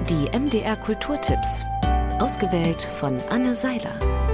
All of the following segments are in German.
Die MDR Kulturtipps. Ausgewählt von Anne Seiler.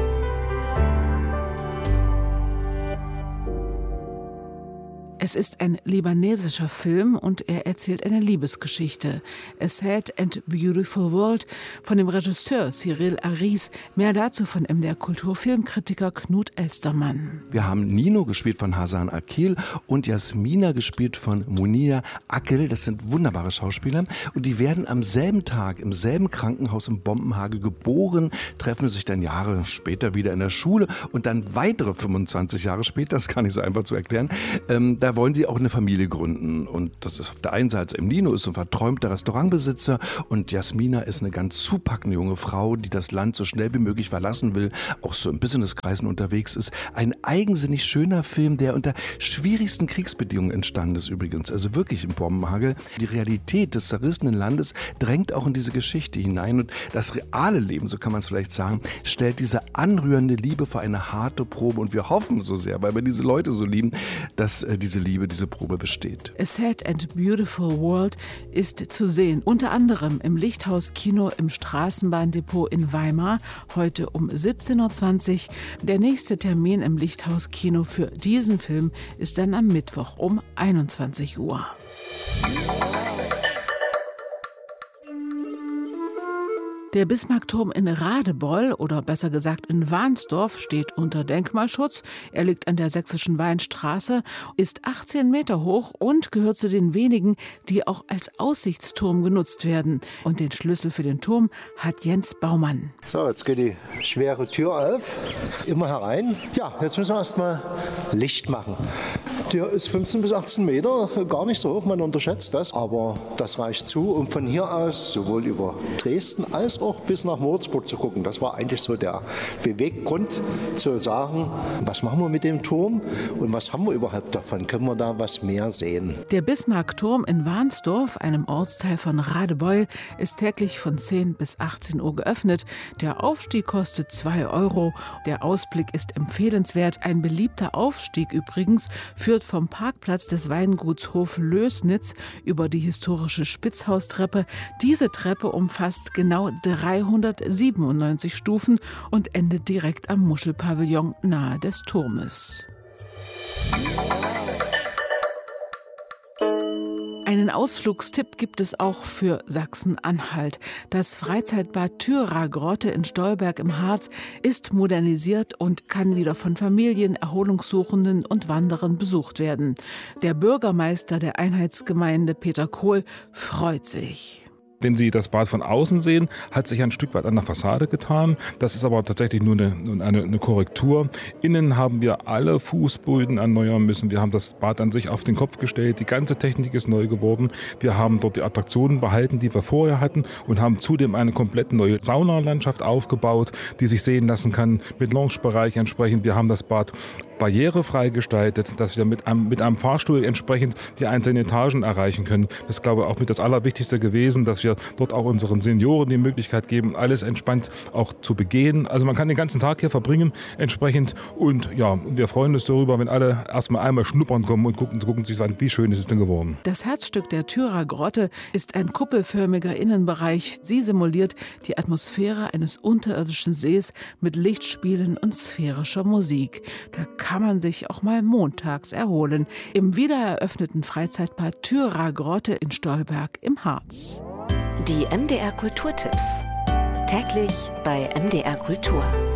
Es ist ein libanesischer Film und er erzählt eine Liebesgeschichte. A Sad and Beautiful World von dem Regisseur Cyril Aris. Mehr dazu von MDR Kulturfilmkritiker Knut Elstermann. Wir haben Nino gespielt von Hasan Akil und Jasmina gespielt von Munir Akil. Das sind wunderbare Schauspieler und die werden am selben Tag im selben Krankenhaus im Bombenhagel geboren, treffen sich dann Jahre später wieder in der Schule und dann weitere 25 Jahre später, das ist gar nicht so einfach zu erklären, da wollen sie auch eine Familie gründen. Und das ist auf der einen Seite Nino ist ein verträumter Restaurantbesitzer und Jasmina ist eine ganz zupackende junge Frau, die das Land so schnell wie möglich verlassen will, auch so in Businesskreisen unterwegs ist. Ein eigensinnig schöner Film, der unter schwierigsten Kriegsbedingungen entstanden ist übrigens. Also wirklich im Bombenhagel. Die Realität des zerrissenen Landes drängt auch in diese Geschichte hinein. Und das reale Leben, so kann man es vielleicht sagen, stellt diese anrührende Liebe vor eine harte Probe. Und wir hoffen so sehr, weil wir diese Leute so lieben, dass diese Probe besteht. A Sad and Beautiful World ist zu sehen, unter anderem im Lichthaus-Kino im Straßenbahndepot in Weimar, heute um 17.20 Uhr. Der nächste Termin im Lichthaus-Kino für diesen Film ist dann am Mittwoch um 21 Uhr. Der Bismarckturm in Radebeul, oder besser gesagt in Wahnsdorf, steht unter Denkmalschutz. Er liegt an der Sächsischen Weinstraße, ist 18 Meter hoch und gehört zu den wenigen, die auch als Aussichtsturm genutzt werden. Und den Schlüssel für den Turm hat Jens Baumann. So, jetzt geht die schwere Tür auf. Immer herein. Ja, jetzt müssen wir erstmal Licht machen. Der ist 15 bis 18 Meter, gar nicht so hoch, man unterschätzt das. Aber das reicht zu, um von hier aus sowohl über Dresden als auch bis nach Moritzburg zu gucken. Das war eigentlich so der Beweggrund, zu sagen, was machen wir mit dem Turm und was haben wir überhaupt davon? Können wir da was mehr sehen? Der Bismarckturm in Wahnsdorf, einem Ortsteil von Radebeul, ist täglich von 10 bis 18 Uhr geöffnet. Der Aufstieg kostet 2 €. Der Ausblick ist empfehlenswert. Ein beliebter Aufstieg übrigens führt vom Parkplatz des Weinguts Hof Lößnitz über die historische Spitzhaustreppe. Diese Treppe umfasst genau 397 Stufen und endet direkt am Muschelpavillon nahe des Turmes. Einen Ausflugstipp gibt es auch für Sachsen-Anhalt. Das Freizeitbad Thüragrotte in Stolberg im Harz ist modernisiert und kann wieder von Familien, Erholungssuchenden und Wanderern besucht werden. Der Bürgermeister der Einheitsgemeinde Peter Kohl freut sich. Wenn Sie das Bad von außen sehen, hat sich ein Stück weit an der Fassade getan. Das ist aber tatsächlich nur eine Korrektur. Innen haben wir alle Fußböden erneuern müssen. Wir haben das Bad an sich auf den Kopf gestellt. Die ganze Technik ist neu geworden. Wir haben dort die Attraktionen behalten, die wir vorher hatten und haben zudem eine komplett neue Saunalandschaft aufgebaut, die sich sehen lassen kann mit Loungebereich entsprechend. Wir haben das Bad barrierefrei gestaltet, dass wir mit einem Fahrstuhl entsprechend die einzelnen Etagen erreichen können. Das ist, glaube ich, auch mit das Allerwichtigste gewesen, dass wir dort auch unseren Senioren die Möglichkeit geben, alles entspannt auch zu begehen. Also man kann den ganzen Tag hier verbringen entsprechend und ja, wir freuen uns darüber, wenn alle erstmal einmal schnuppern kommen und gucken sich an, wie schön ist es denn geworden. Das Herzstück der Thüragrotte ist ein kuppelförmiger Innenbereich. Sie simuliert die Atmosphäre eines unterirdischen Sees mit Lichtspielen und sphärischer Musik. Da kann man sich auch mal montags erholen. Im wiedereröffneten Freizeitbad Thüragrotte in Stolberg im Harz. Die MDR Kulturtipps. Täglich bei MDR Kultur.